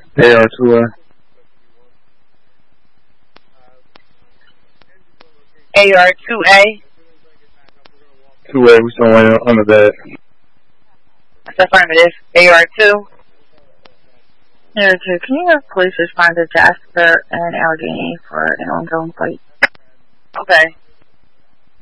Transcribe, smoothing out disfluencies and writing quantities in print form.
AR2A. AR2A. 2A, we somewhere under that. That's affirmative. AR2. AR2, can you have police respond to Jasper and Allegheny for an ongoing fight? Okay.